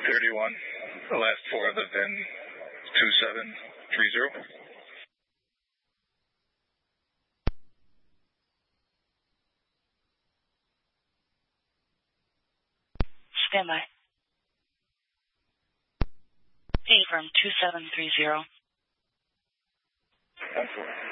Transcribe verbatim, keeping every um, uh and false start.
thirty-one. The last four of the V I N, two seven three zero. Stand by. Confirm two seven three zero. That's